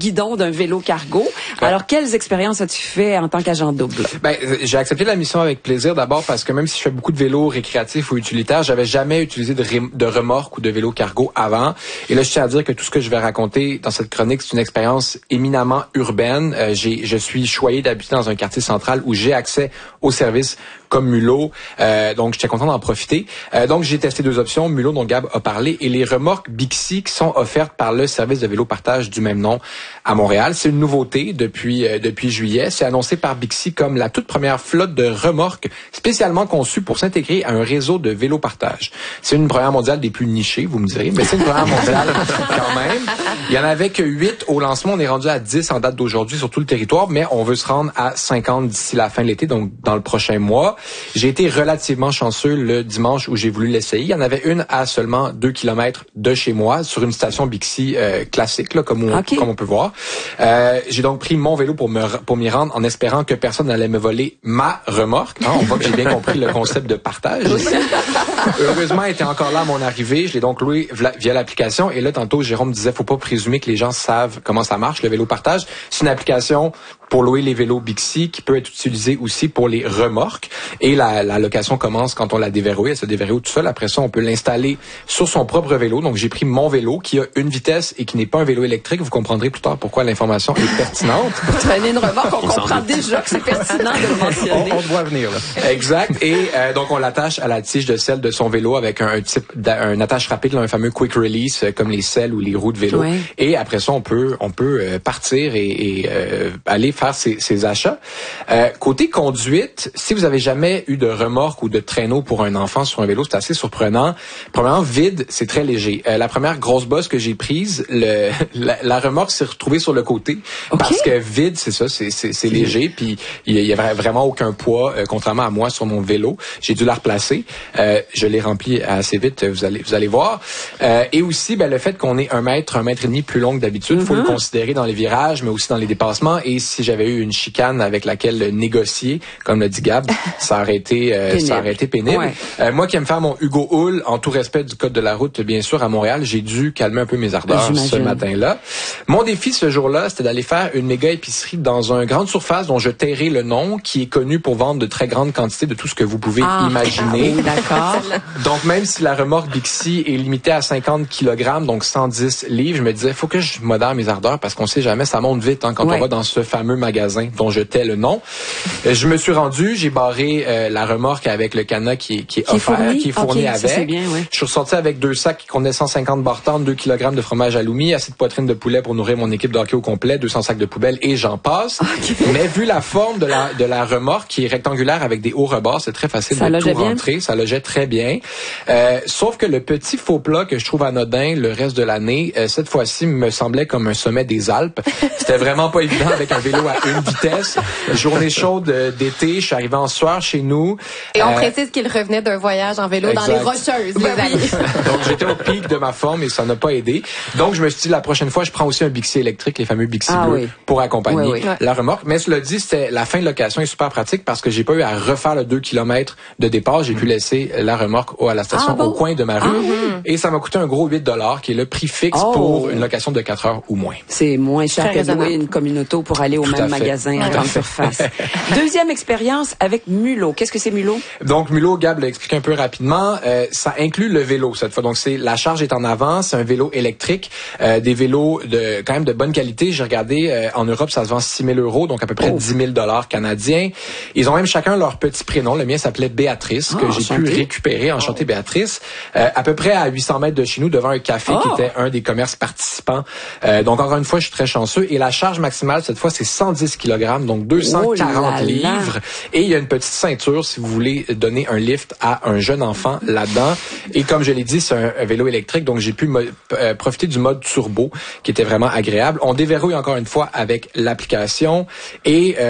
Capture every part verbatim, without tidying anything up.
guidon d'un vélo cargo. Ouais. Alors, quelles expériences as-tu fait en tant qu'agent double? Ben, j'ai accepté la mission avec plaisir, d'abord parce que même si je fais beaucoup de vélos récréatifs ou utilitaires, j'avais jamais utilisé de, ré- de remorque ou de vélo cargo avant. Et là, je tiens à dire que tout ce que je vais raconter dans cette chronique, c'est une expérience éminemment urbaine. Euh, j'ai, je suis choyé d'habiter dans un quartier central où j'ai accès aux services comme Mulot. Euh, donc, j'étais content d'en profiter. Euh, donc, j'ai testé deux options, Mulot dont Gab a parlé, et les remorques Bixi qui sont offertes par le service de vélo partage du même nom à Montréal. C'est une nouveauté depuis euh, depuis juillet. C'est annoncé par Bixi comme la toute première flotte de remorques spécialement conçue pour s'intégrer à un réseau de vélo partage. C'est une première mondiale des plus nichées, vous me direz, mais c'est une première mondiale quand même. Il y en avait que huit au lancement. On est rendu à dix en date d'aujourd'hui sur tout le territoire, mais on veut se rendre à cinquante d'ici la fin de l'été, donc dans le prochain mois. J'ai été relativement chanceux le dimanche où j'ai voulu l'essayer. Il y en avait une à seulement deux kilomètres de chez moi, sur une station Bixi euh, classique, là, comme on, okay. comme on peut voir. Euh, j'ai donc pris mon vélo pour me pour m'y rendre en espérant que personne n'allait me voler ma remorque. Hein, on voit que j'ai bien compris le concept de partage. Heureusement, elle était encore là à mon arrivée. Je l'ai donc loué via l'application. Et là, tantôt, Jérôme disait, faut pas présumer que les gens savent comment ça marche, le vélo partage. C'est une application pour louer les vélos Bixi qui peut être utilisée aussi pour les remorques. Et la, la location commence quand on la déverrouille. Elle se déverrouille tout seul. Après ça, on peut l'installer sur son propre vélo. Donc, j'ai pris mon vélo qui a une vitesse et qui n'est pas un vélo électrique. Vous comprendrez plus tard pourquoi l'information est pertinente. Pour traîner une remorque, on, on comprend déjà que c'est pertinent de le mentionner. On, on doit venir, là. Exact. Et euh, donc, on l'attache à la tige de selle de son vélo avec un, un type d'un attache rapide, là, un fameux quick release, euh, comme les selles ou les roues de vélo. Ouais. Et après ça, on peut on peut euh, partir et, et euh, aller faire ses, ses achats. Euh, côté conduite, si vous avez jamais eu de remorque ou de traîneau pour un enfant sur un vélo, c'est assez surprenant. Premièrement, vide, c'est très léger. Euh, la première grosse bosse que j'ai prise, le, la, la remorque s'est retrouvée sur le côté. Okay. Parce que vide, c'est ça, c'est, c'est, c'est léger. Puis il y, y a vraiment aucun poids, euh, contrairement à moi sur mon vélo. J'ai dû la replacer. Euh, je l'ai rempli assez vite, vous allez vous allez voir. Euh, et aussi, ben, le fait qu'on ait un mètre, un mètre et demi plus long que d'habitude, il mm-hmm. faut le considérer dans les virages, mais aussi dans les dépassements. Et si j'avais eu une chicane avec laquelle négocier, comme le dit Gab, ça aurait été, euh, ça aurait été pénible. Ouais. Euh, moi qui aime faire mon Hugo Hull, en tout respect du code de la route, bien sûr, à Montréal, j'ai dû calmer un peu mes ardeurs J'imagine. ce matin-là. Mon défi ce jour-là, c'était d'aller faire une méga épicerie dans une grande surface dont je tairai le nom, qui est connu pour vendre de très grandes quantités de tout ce que vous pouvez ah, imaginer. Ah, d'accord. Donc, même si la remorque Bixi est limitée à cinquante kilogrammes, donc cent dix livres, je me disais, faut que je modère mes ardeurs parce qu'on sait jamais, ça monte vite hein, quand ouais. on va dans ce fameux magasin dont je tais le nom. Je me suis rendu, j'ai barré euh, la remorque avec le cadenas qui est, qui est qui offert, est fourni? qui est fourni okay, avec. Ça, c'est bien, ouais. Je suis ressorti avec deux sacs qui contenaient cent cinquante bartans, deux kilogrammes de fromage halloumi, assez de poitrine de poulet pour nourrir mon équipe de hockey au complet, deux cents sacs de poubelle et j'en passe. Okay. Mais vu la forme de la de la remorque qui est rectangulaire avec des hauts rebords, c'est très facile ça de tout bien. rentrer. Ça logeait très bien. Euh, sauf que le petit faux plat que je trouve anodin le reste de l'année, euh, cette fois-ci me semblait comme un sommet des Alpes. C'était vraiment pas évident avec un vélo à une vitesse. Journée chaude d'été, je suis arrivé en sueur chez nous. Et on euh, précise qu'il revenait d'un voyage en vélo exact. dans les Rocheuses, les amis. Donc j'étais au pic de ma forme et ça n'a pas aidé. Donc je me suis dit la prochaine fois je prends aussi un Bixi électrique, les fameux Bixi ah, bleus, oui. pour accompagner oui, oui. la remorque. Mais cela dit, c'était la fin de location est super pratique parce que j'ai pas eu à refaire le deux kilomètres de départ. J'ai mmh. pu laisser la remorque à la station ah, bon? au coin de ma rue. Ah, et ça m'a coûté un gros huit dollars qui est le prix fixe oh. pour une location de quatre heures ou moins. C'est moins cher Très que de louer une communauté pour aller au Tout même magasin en grande surface. Deuxième expérience avec Mulot. Qu'est-ce que c'est Mulot? Donc Mulot, Gab l'a expliqué un peu rapidement. Euh, ça inclut le vélo cette fois. Donc c'est la charge est en avant. C'est un vélo électrique, euh, des vélos de quand même de bonne qualité. J'ai regardé euh, en Europe, ça se vend six mille euros, donc à peu près oh. dix mille dollars canadiens. Ils ont même chacun leur petit prénom. Le mien s'appelait Béatrice, oh, que j'ai enchantée. pu récupérer. Enchantée oh. Béatrice. Euh, à peu près à huit cents mètres de chez nous, devant un café oh. qui était un des commerces participants. Euh, donc encore une fois, je suis très chanceux. Et la charge maximale cette fois, c'est cent dix kilogrammes, donc deux cent quarante oh livres. Et il y a une petite ceinture si vous voulez donner un lift à un jeune enfant là-dedans. Et comme je l'ai dit, c'est un, un vélo électrique, donc j'ai pu mo- euh, profiter du mode turbo qui était vraiment agréable. On déverrouille encore une fois avec l'application et euh,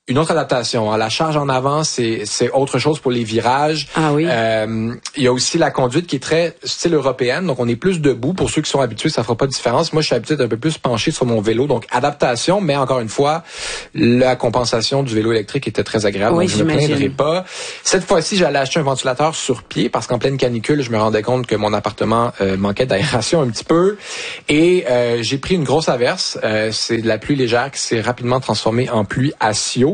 une autre adaptation. Hein. La charge en avant, c'est c'est autre chose pour les virages. Ah oui. Euh, il y a aussi la conduite qui est très style européenne, donc on est plus debout. Pour ceux qui sont habitués, ça fera pas de différence. Moi, je suis habitué d'un peu plus penché sur mon vélo, donc adaptation, mais encore une fois, la compensation du vélo électrique était très agréable, oui, donc je ne me plaindrai pas. Cette fois-ci, j'allais acheter un ventilateur sur pied parce qu'en pleine canicule, je me rendais compte que mon appartement euh, manquait d'aération un petit peu, et euh, j'ai pris une grosse averse. Euh, c'est de la pluie légère qui s'est rapidement transformée en pluie à Sio.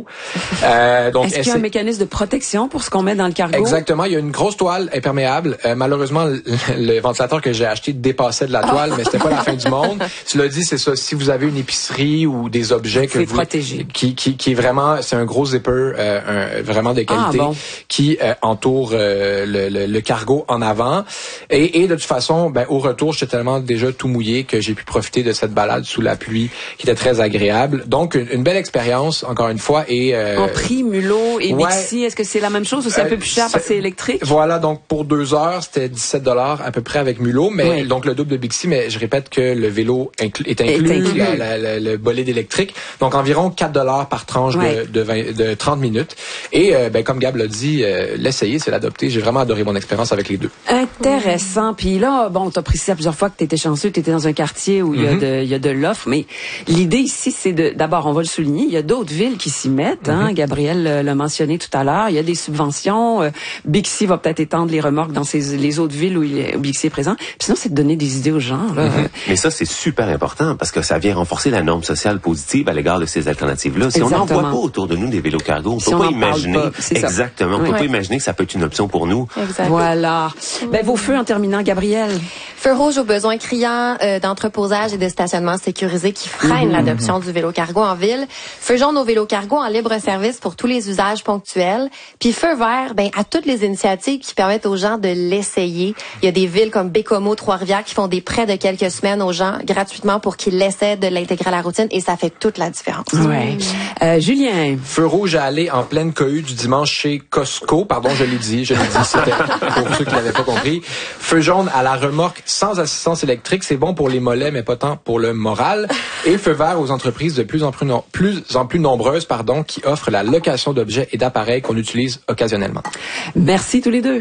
Euh, donc, Est-ce qu'il y a un mécanisme de protection pour ce qu'on met dans le cargo? Exactement. Il y a une grosse toile imperméable. Euh, malheureusement, le, le ventilateur que j'ai acheté dépassait de la toile, mais c'était pas la fin du monde. Tu l'as dit, c'est ça. Si vous avez une épicerie ou des objets que vous protéger, qui, qui, qui est vraiment, c'est un gros zipper, euh, un, vraiment de qualité, ah, bon. qui euh, entoure euh, le, le, le cargo en avant. Et, et de toute façon, ben, au retour, j'étais tellement déjà tout mouillé que j'ai pu profiter de cette balade sous la pluie, qui était très agréable. Donc, une, une belle expérience, encore une fois. Et, euh, en prix, Mulot et ouais, Bixi, est-ce que c'est la même chose ou c'est euh, un peu plus cher parce que c'est électrique? Voilà, donc pour deux heures, c'était dix-sept dollars à peu près avec Mulot, mais oui. donc le double de Bixi, mais je répète que le vélo inclus, est inclus, est inclus. La, la, la, le bolide électrique, donc environ quatre dollars par tranche ouais. de, de, vingt, de trente minutes. Et euh, ben, comme Gab l'a dit, euh, l'essayer, c'est l'adopter. J'ai vraiment adoré mon expérience avec les deux. Intéressant. Puis là, bon, t'as précisé plusieurs fois que t'étais chanceux, t'étais dans un quartier où il mm-hmm. y a de, il y a de l'offre, mais l'idée ici, c'est de, d'abord, on va le souligner, il y a d'autres villes qui s'y mettent, hein, mm-hmm. Gabriel l'a mentionné tout à l'heure, il y a des subventions, euh, Bixi va peut-être étendre les remorques dans ces, les autres villes où, il, où Bixi est présent. Puis sinon, c'est de donner des idées aux gens. Là. Mm-hmm. Mais ça, c'est super important parce que ça vient renforcer la norme sociale positive à l'égard de ces alternatives-là. Si Exactement. on n'en voit pas autour de nous des vélos cargo, on ne si peut pas imaginer. Pas, Exactement. On ne peut ouais. pas imaginer que ça peut être une option pour nous. Exact. Voilà. Ben, vos feux en terminant, Gabriel. Feu rouge aux besoins criants euh, d'entreposage et de stationnement sécurisé qui freinent mmh. l'adoption du vélo cargo en ville. Feu jaune au vélo cargo en libre service pour tous les usages ponctuels. Puis feu vert, ben à toutes les initiatives qui permettent aux gens de l'essayer. Il y a des villes comme Bécomo, Trois-Rivières qui font des prêts de quelques semaines aux gens gratuitement pour qu'ils l'essaient de l'intégrer à la routine et ça fait toute la différence. Ouais. Euh, Julien. Feu rouge à aller en pleine cohue du dimanche chez Costco. Pardon, je l'ai dit, je l'ai dit, c'était pour ceux qui l'avaient pas compris. Feu jaune à la remorque sans assistance électrique, c'est bon pour les mollets, mais pas tant pour le moral. Et feu vert aux entreprises de plus en plus, no- plus en plus nombreuses, pardon, qui offrent la location d'objets et d'appareils qu'on utilise occasionnellement. Merci tous les deux.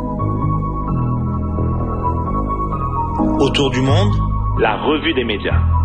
Autour du monde, la revue des médias.